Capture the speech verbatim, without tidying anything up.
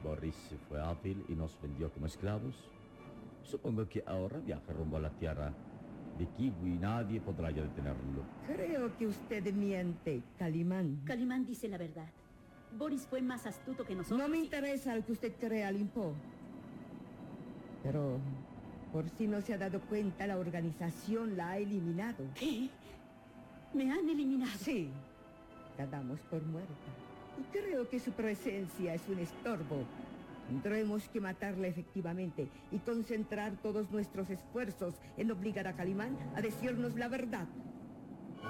Boris fue hábil y nos vendió como esclavos. Supongo que ahora viaja rumbo a la tierra de Kiwi y nadie podrá ya detenerlo. Creo que usted miente, Calimán. Calimán dice la verdad. Boris fue más astuto que nosotros. No me y... interesa lo que usted crea, Limpo. Pero, por si no se ha dado cuenta, la organización la ha eliminado. ¿Qué? ¿Me han eliminado? Sí, la damos por muerta. Y creo que su presencia es un estorbo. Tendremos que matarla efectivamente y concentrar todos nuestros esfuerzos en obligar a Calimán a decirnos la verdad.